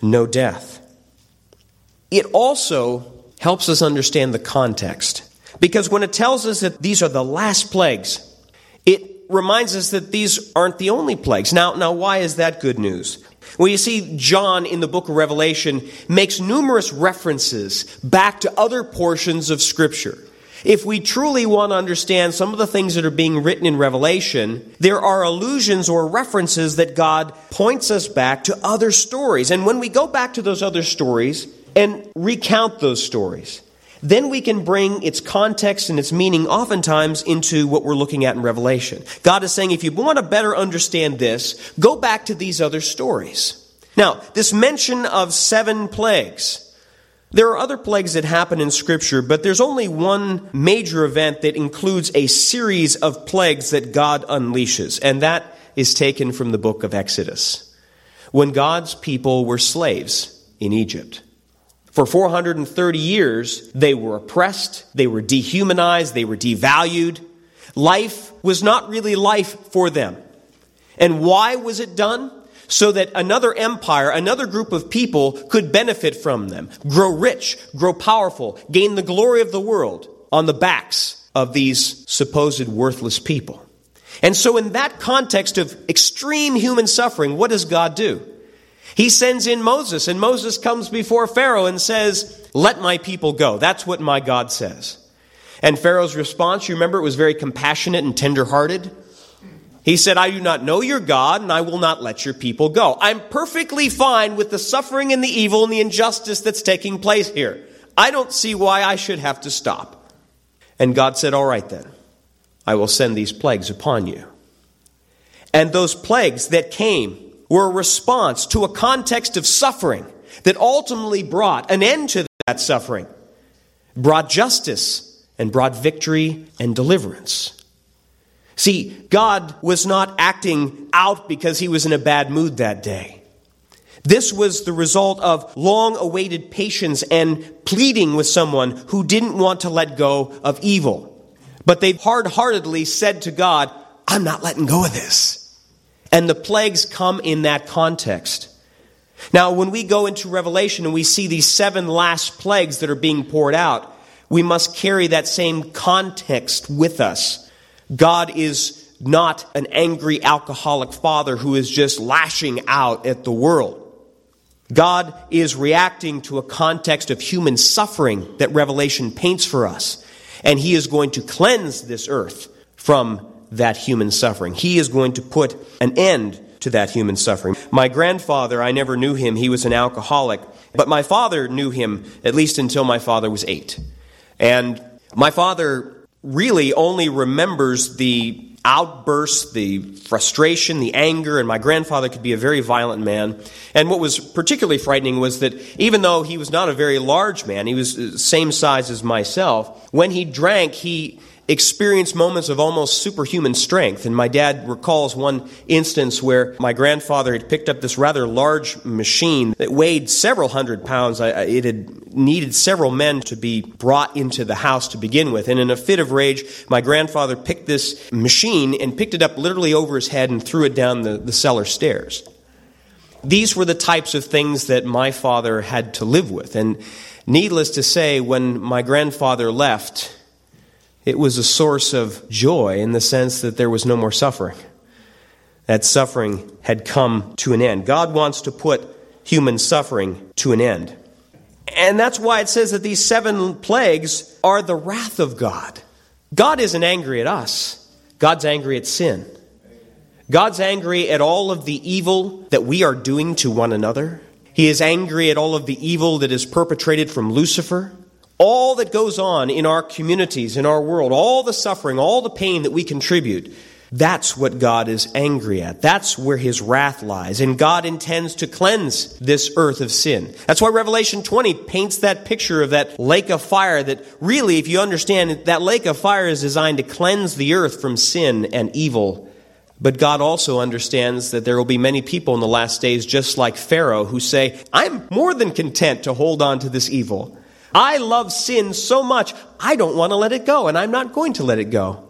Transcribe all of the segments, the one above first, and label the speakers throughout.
Speaker 1: no death. It also helps us understand the context. Because when it tells us that these are the last plagues, it reminds us that these aren't the only plagues. Now, why is that good news? Well, you see, John in the book of Revelation makes numerous references back to other portions of Scripture. If we truly want to understand some of the things that are being written in Revelation, there are allusions or references that God points us back to other stories. And when we go back to those other stories and recount those stories, then we can bring its context and its meaning oftentimes into what we're looking at in Revelation. God is saying, if you want to better understand this, go back to these other stories. Now, this mention of 7 plagues, there are other plagues that happen in Scripture, but there's only one major event that includes a series of plagues that God unleashes, and that is taken from the book of Exodus, when God's people were slaves in Egypt. For 430 years, they were oppressed, they were dehumanized, they were devalued. Life was not really life for them. And why was it done? So that another empire, another group of people could benefit from them, grow rich, grow powerful, gain the glory of the world on the backs of these supposed worthless people. And so in that context of extreme human suffering, what does God do? He sends in Moses, and Moses comes before Pharaoh and says, "Let my people go." That's what my God says. And Pharaoh's response, you remember, it was very compassionate and tender-hearted. He said, "I do not know your God, and I will not let your people go. I'm perfectly fine with the suffering and the evil and the injustice that's taking place here. I don't see why I should have to stop." And God said, "All right then, I will send these plagues upon you." And those plagues that came were a response to a context of suffering that ultimately brought an end to that suffering, brought justice, and brought victory and deliverance. See, God was not acting out because he was in a bad mood that day. This was the result of long-awaited patience and pleading with someone who didn't want to let go of evil. But they hard-heartedly said to God, "I'm not letting go of this." And the plagues come in that context. Now, when we go into Revelation and we see these 7 last plagues that are being poured out, we must carry that same context with us. God is not an angry alcoholic father who is just lashing out at the world. God is reacting to a context of human suffering that Revelation paints for us. And he is going to cleanse this earth from that human suffering. He is going to put an end to that human suffering. My grandfather, I never knew him. He was an alcoholic. But my father knew him at least until my father was 8. And my father really only remembers the outbursts, the frustration, the anger, and my grandfather could be a very violent man. And what was particularly frightening was that even though he was not a very large man, he was the same size as myself, when he drank, he experienced moments of almost superhuman strength. And my dad recalls one instance where my grandfather had picked up this rather large machine that weighed several hundred pounds. It had needed several men to be brought into the house to begin with. And in a fit of rage, my grandfather picked this machine and picked it up literally over his head and threw it down the cellar stairs. These were the types of things that my father had to live with. And needless to say, when my grandfather left, it was a source of joy in the sense that there was no more suffering. That suffering had come to an end. God wants to put human suffering to an end. And that's why it says that these 7 plagues are the wrath of God. God isn't angry at us. God's angry at sin. God's angry at all of the evil that we are doing to one another. He is angry at all of the evil that is perpetrated from Lucifer. All that goes on in our communities, in our world, all the suffering, all the pain that we contribute, that's what God is angry at. That's where his wrath lies. And God intends to cleanse this earth of sin. That's why Revelation 20 paints that picture of that lake of fire that really, if you understand, that lake of fire is designed to cleanse the earth from sin and evil. But God also understands that there will be many people in the last days, just like Pharaoh, who say, "I'm more than content to hold on to this evil. I love sin so much, I don't want to let it go, and I'm not going to let it go."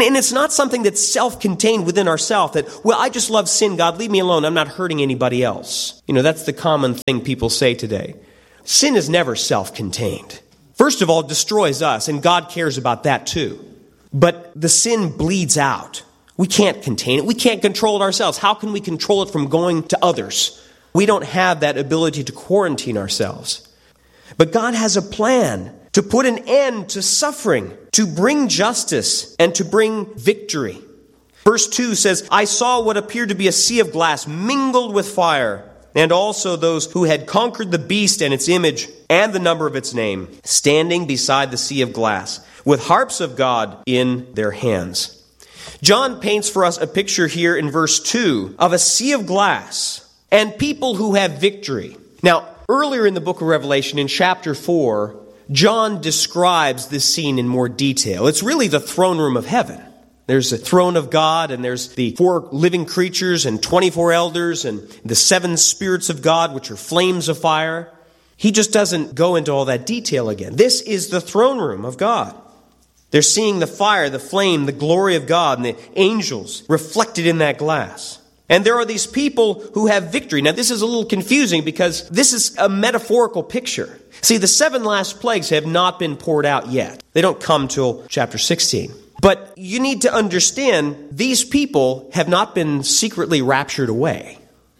Speaker 1: And it's not something that's self-contained within ourselves that, well, I just love sin, God, leave me alone, I'm not hurting anybody else. That's the common thing people say today. Sin is never self-contained. First of all, it destroys us, and God cares about that too. But the sin bleeds out. We can't contain it. We can't control it ourselves. How can we control it from going to others? We don't have that ability to quarantine ourselves. But God has a plan to put an end to suffering, to bring justice, and to bring victory. Verse 2 says, I saw what appeared to be a sea of glass mingled with fire, and also those who had conquered the beast and its image and the number of its name, standing beside the sea of glass, with harps of God in their hands. John paints for us a picture here in verse 2 of a sea of glass and people who have victory. Now, earlier in the book of Revelation, in chapter 4, John describes this scene in more detail. It's really the throne room of heaven. There's the throne of God, and there's the 4 living creatures and 24 elders and the 7 spirits of God, which are flames of fire. He just doesn't go into all that detail again. This is the throne room of God. They're seeing the fire, the flame, the glory of God, and the angels reflected in that glass. And there are these people who have victory. Now, this is a little confusing because this is a metaphorical picture. See, the 7 last plagues have not been poured out yet. They don't come till chapter 16. But you need to understand, these people have not been secretly raptured away.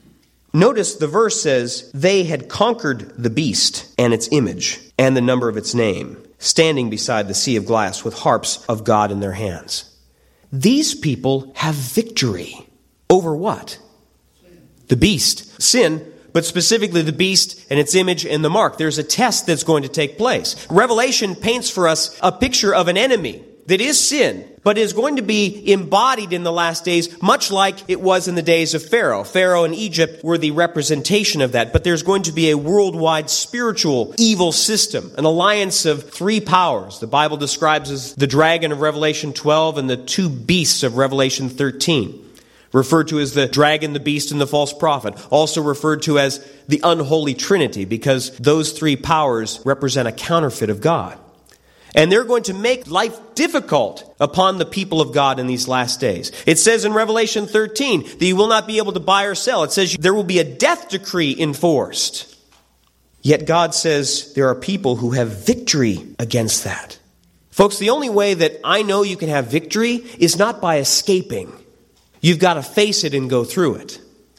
Speaker 1: Notice the verse says, they had conquered the beast and its image and the number of its name, standing beside the sea of glass with harps of God in their hands. These people have victory. Over what? The beast. Sin, but specifically the beast and its image and the mark. There's a test that's going to take place. Revelation paints for us a picture of an enemy that is sin, but is going to be embodied in the last days, much like it was in the days of Pharaoh. Pharaoh and Egypt were the representation of that, but there's going to be a worldwide spiritual evil system, an alliance of 3 powers. The Bible describes as the dragon of Revelation 12 and the 2 beasts of Revelation 13. Referred to as the dragon, the beast, and the false prophet. Also referred to as the unholy trinity, because those 3 powers represent a counterfeit of God. And they're going to make life difficult upon the people of God in these last days. It says in Revelation 13 that you will not be able to buy or sell. It says there will be a death decree enforced. Yet God says there are people who have victory against that. Folks, the only way that I know you can have victory is not by escaping. You've got to face it and go through it.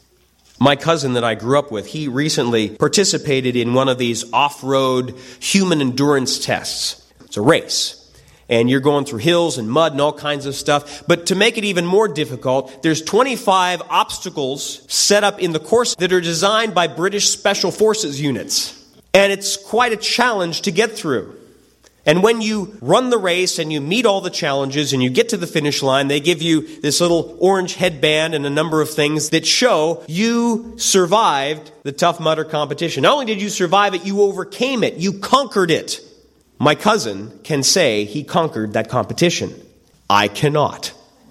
Speaker 1: My cousin that I grew up with, he recently participated in one of these off-road human endurance tests. It's a race. And you're going through hills and mud and all kinds of stuff. But to make it even more difficult, there's 25 obstacles set up in the course that are designed by British Special Forces units. And it's quite a challenge to get through. And when you run the race and you meet all the challenges and you get to the finish line, they give you this little orange headband and a number of things that show you survived the Tough Mudder competition. Not only did you survive it, you overcame it. You conquered it. My cousin can say he conquered that competition. I cannot.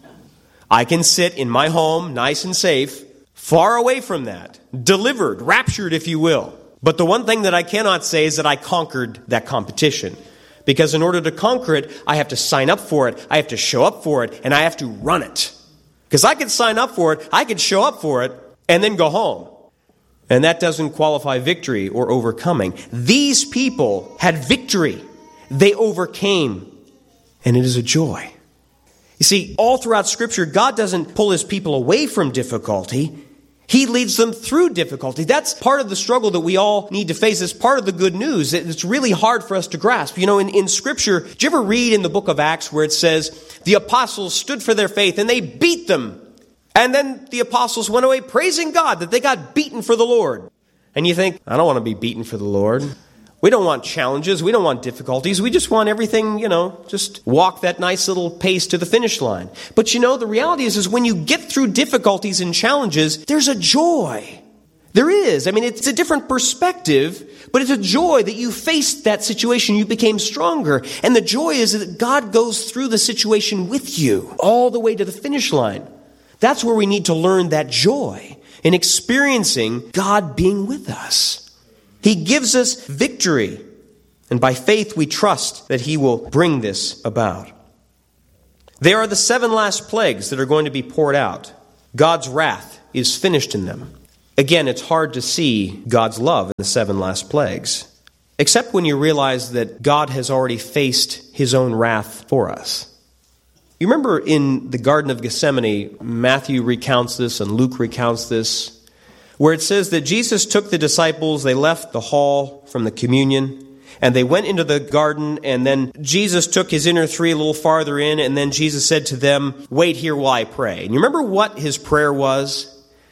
Speaker 1: I can sit in my home, nice and safe, far away from that, delivered, raptured, if you will. But the one thing that I cannot say is that I conquered that competition. Because in order to conquer it, I have to sign up for it, I have to show up for it, and I have to run it. Because I could sign up for it, I could show up for it, and then go home. And that doesn't qualify victory or overcoming. These people had victory. They overcame. And it is a joy. You see, all throughout Scripture, God doesn't pull His people away from difficulty. He leads them through difficulty. That's part of the struggle that we all need to face. It's part of the good news. It's really hard for us to grasp. You know, in Scripture, did you ever read in the book of Acts where it says, the apostles stood for their faith and they beat them. And then the apostles went away praising God that they got beaten for the Lord. And you think, I don't want to be beaten for the Lord. We don't want challenges. We don't want difficulties. We just want everything, just walk that nice little pace to the finish line. But the reality is when you get through difficulties and challenges, there's a joy. There is. It's a different perspective, but it's a joy that you faced that situation. You became stronger. And the joy is that God goes through the situation with you all the way to the finish line. That's where we need to learn that joy in experiencing God being with us. He gives us victory, and by faith we trust that He will bring this about. They are the 7 last plagues that are going to be poured out. God's wrath is finished in them. Again, it's hard to see God's love in the 7 last plagues, except when you realize that God has already faced his own wrath for us. You remember in the Garden of Gethsemane, Matthew recounts this and Luke recounts this, where it says that Jesus took the disciples, they left the hall from the communion, and they went into the garden, and then Jesus took his inner 3 a little farther in, and then Jesus said to them, "Wait here while I pray." And you remember what his prayer was?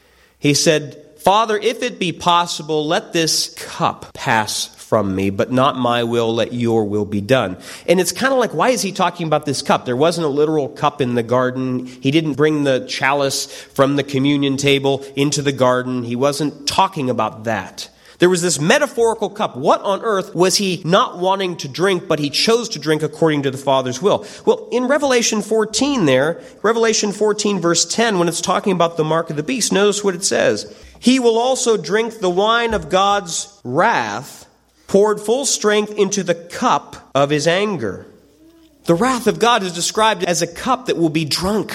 Speaker 1: He said, "Father, if it be possible, let this cup pass from me, but not my will, let your will be done." And it's kind of like, why is he talking about this cup? There wasn't a literal cup in the garden. He didn't bring the chalice from the communion table into the garden. He wasn't talking about that. There was this metaphorical cup. What on earth was he not wanting to drink, but he chose to drink according to the Father's will? Well, in Revelation 14 Revelation 14 verse 10, when it's talking about the mark of the beast, notice what it says. "He will also drink the wine of God's wrath, poured full strength into the cup of his anger." The wrath of God is described as a cup that will be drunk.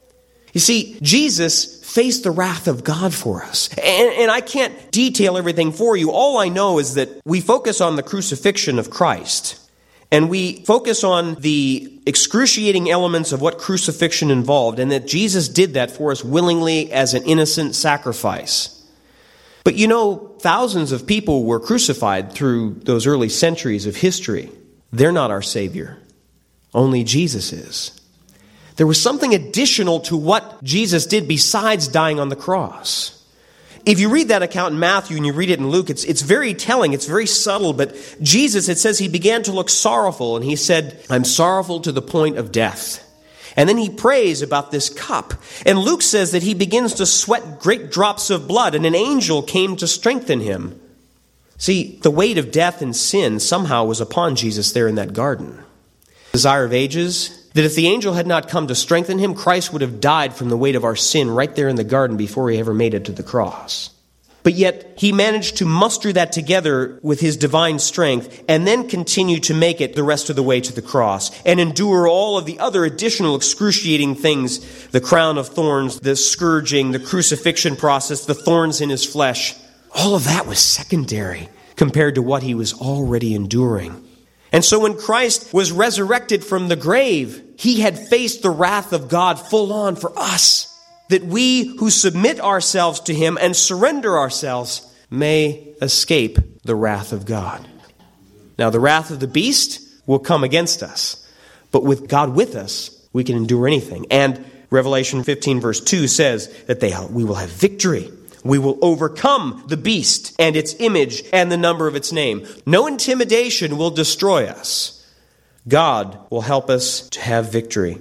Speaker 1: You see, Jesus faced the wrath of God for us. And I can't detail everything for you. All I know is that we focus on the crucifixion of Christ. And we focus on the excruciating elements of what crucifixion involved, and that Jesus did that for us willingly as an innocent sacrifice. But you know, thousands of people were crucified through those early centuries of history. They're not our Savior. Only Jesus is. There was something additional to what Jesus did besides dying on the cross. If you read that account in Matthew and you read it in Luke, it's very telling, it's very subtle, but Jesus, it says he began to look sorrowful, and he said, "I'm sorrowful to the point of death." And then he prays about this cup. And Luke says that he begins to sweat great drops of blood, and an angel came to strengthen him. See, the weight of death and sin somehow was upon Jesus there in that garden. Desire of Ages, that if the angel had not come to strengthen him, Christ would have died from the weight of our sin right there in the garden before he ever made it to the cross. But yet, he managed to muster that together with his divine strength and then continue to make it the rest of the way to the cross and endure all of the other additional excruciating things, the crown of thorns, the scourging, the crucifixion process, the thorns in his flesh. All of that was secondary compared to what he was already enduring. And so when Christ was resurrected from the grave, he had faced the wrath of God full on for us, that we who submit ourselves to him and surrender ourselves may escape the wrath of God. Now, the wrath of the beast will come against us, but with God with us, we can endure anything. And Revelation 15 verse 2 says that we will have victory. We will overcome the beast and its image and the number of its name. No intimidation will destroy us. God will help us to have victory.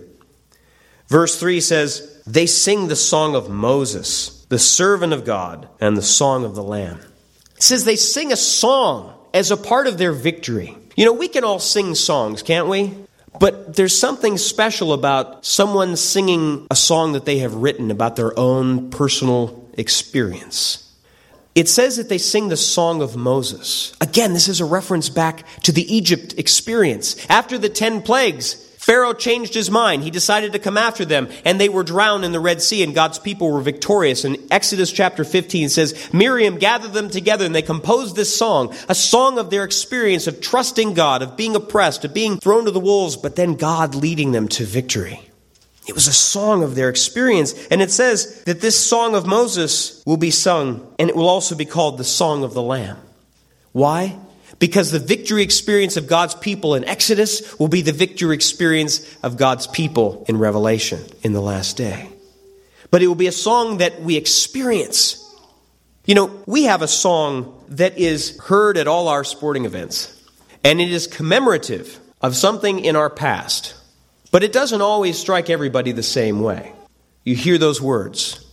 Speaker 1: Verse 3 says, "They sing the song of Moses, the servant of God, and the song of the Lamb." It says they sing a song as a part of their victory. You know, we can all sing songs, can't we? But there's something special about someone singing a song that they have written about their own personal experience. It says that they sing the song of Moses. Again, this is a reference back to the Egypt experience. After the 10 plagues, Pharaoh changed his mind. He decided to come after them, and they were drowned in the Red Sea, and God's people were victorious. And Exodus chapter 15 says, Miriam gathered them together, and they composed this song, a song of their experience of trusting God, of being oppressed, of being thrown to the wolves, but then God leading them to victory. It was a song of their experience. And it says that this song of Moses will be sung, and it will also be called the Song of the Lamb. Why? Because the victory experience of God's people in Exodus will be the victory experience of God's people in Revelation in the last day. But it will be a song that we experience. You know, we have a song that is heard at all our sporting events, and it is commemorative of something in our past. But it doesn't always strike everybody the same way. You hear those words.